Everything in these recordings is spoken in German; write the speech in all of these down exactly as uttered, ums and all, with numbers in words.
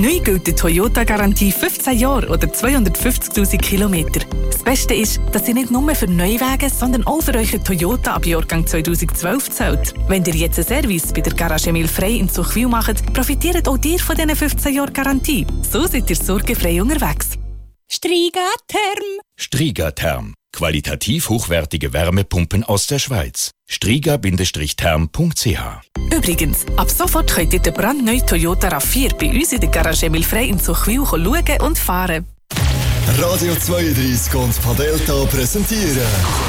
Neu gilt die Toyota-Garantie fünfzehn Jahre oder zweihundertfünfzigtausend Kilometer. Das Beste ist, dass sie nicht nur für Neuwagen, sondern auch für euren Toyota ab Jahrgang zweitausendzwölf zählt. Wenn ihr jetzt einen Service bei der Garage Emil Frey in Zuchwil macht, profitiert auch ihr von diesen fünfzehn Jahren Garantie. So seid ihr sorgenfrei unterwegs. Strigatherm. Strigatherm. Qualitativ hochwertige Wärmepumpen aus der Schweiz. striga Bindestrich-therm Punkt c h. Übrigens, ab sofort könnt ihr den brandneuen Toyota RAV vier bei uns in der Garage Emil Frey in Zuchwil schauen und fahren. Radio zweiunddreissig und Padelta präsentieren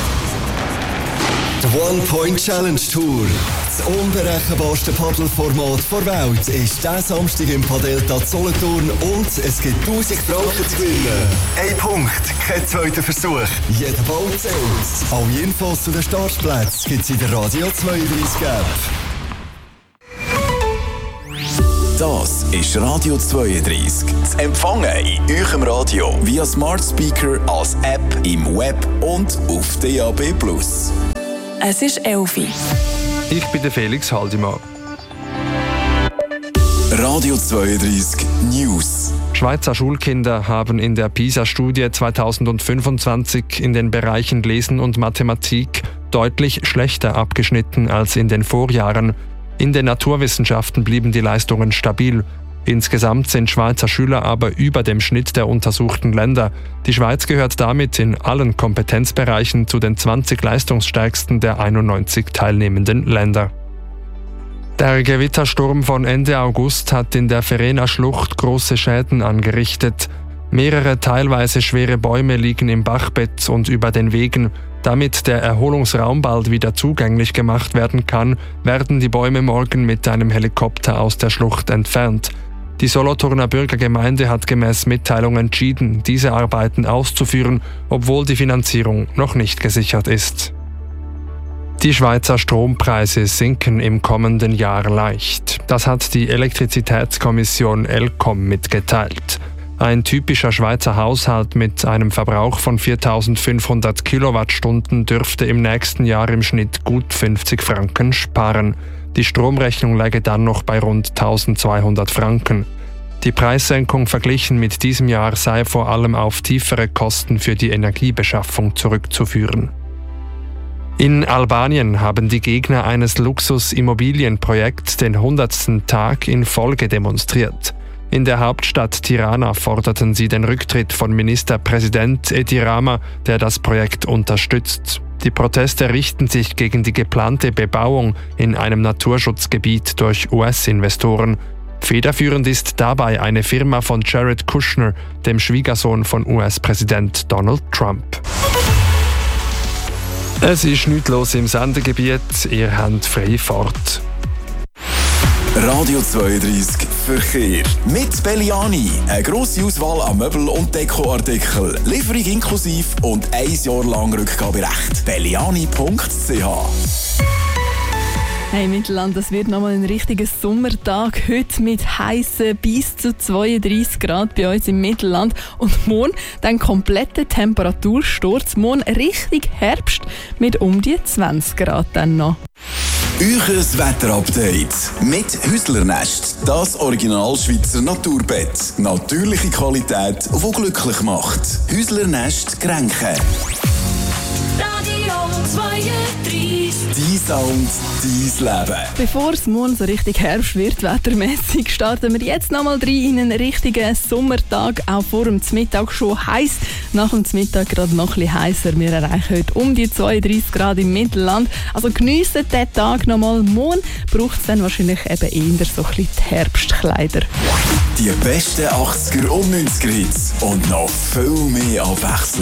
die One-Point-Challenge Tour. Das unberechenbarste Paddelformat der Welt ist diesen Samstag im Padelta Solothurn und es gibt tausend Franken zu gewinnen. Ein Punkt, kein zweiter Versuch. Jeder Ball zählt. Alle Infos zu den Startplätzen gibt es in der Radio zweiunddreissig App. Das ist Radio zweiunddreissig. Zu empfangen in eurem Radio via Smart Speaker, als App, im Web und auf D A B plus. Es ist elf. Ich bin der Felix Haldimann. Radio zweiunddreissig News. Schweizer Schulkinder haben in der PISA-Studie zweitausendfünfundzwanzig in den Bereichen Lesen und Mathematik deutlich schlechter abgeschnitten als in den Vorjahren. In den Naturwissenschaften blieben die Leistungen stabil. Insgesamt sind Schweizer Schüler aber über dem Schnitt der untersuchten Länder. Die Schweiz gehört damit in allen Kompetenzbereichen zu den zwanzig leistungsstärksten der einundneunzig teilnehmenden Länder. Der Gewittersturm von Ende August hat in der Verena-Schlucht große Schäden angerichtet. Mehrere teilweise schwere Bäume liegen im Bachbett und über den Wegen. Damit der Erholungsraum bald wieder zugänglich gemacht werden kann, werden die Bäume morgen mit einem Helikopter aus der Schlucht entfernt. Die Solothurner Bürgergemeinde hat gemäß Mitteilung entschieden, diese Arbeiten auszuführen, obwohl die Finanzierung noch nicht gesichert ist. Die Schweizer Strompreise sinken im kommenden Jahr leicht. Das hat die Elektrizitätskommission ElCom mitgeteilt. Ein typischer Schweizer Haushalt mit einem Verbrauch von viertausendfünfhundert Kilowattstunden dürfte im nächsten Jahr im Schnitt gut fünfzig Franken sparen. Die Stromrechnung läge dann noch bei rund eintausendzweihundert Franken. Die Preissenkung verglichen mit diesem Jahr sei vor allem auf tiefere Kosten für die Energiebeschaffung zurückzuführen. In Albanien haben die Gegner eines Luxus-Immobilienprojekts den hundertsten Tag in Folge demonstriert. In der Hauptstadt Tirana forderten sie den Rücktritt von Ministerpräsident Edi Rama, der das Projekt unterstützt. Die Proteste richten sich gegen die geplante Bebauung in einem Naturschutzgebiet durch U S-Investoren. Federführend ist dabei eine Firma von Jared Kushner, dem Schwiegersohn von U S-Präsident Donald Trump. Es ist nichts los im Sendegebiet, ihr habt freie Fahrt. Radio zweiunddreissig Verkehr. Mit Belliani. Eine grosse Auswahl an Möbel- und Dekoartikeln. Lieferung inklusiv und ein Jahr lang Rückgaberecht. belliani Punkt c h. Hey Mittelland, es wird nochmal ein richtiger Sommertag. Heute mit heißen bis zu zweiunddreissig Grad bei uns im Mittelland. Und morgen dann kompletter Temperatursturz. Morgen richtig Herbst mit um die zwanzig Grad dann noch. Euches Wetterupdate mit Hüsslernest. Das Original Schweizer Naturbett. Natürliche Qualität, die glücklich macht. Hüsslernest Grenken. Radio zweiunddreissig. Dein Sound, dein Leben. Bevor es morgen so richtig Herbst wird, wettermäßig, starten wir jetzt nochmal rein in einen richtigen Sommertag. Auch vor dem Mittag schon heiß. Nach dem Mittag gerade noch ein bisschen heißer. Wir erreichen heute um die zweiunddreissig Grad im Mittelland. Also geniessen diesen Tag nochmal. Morgen braucht es dann wahrscheinlich eben eher so ein bisschen die Herbstkleider. Die besten achtziger und neunziger Hits und noch viel mehr Abwechslung.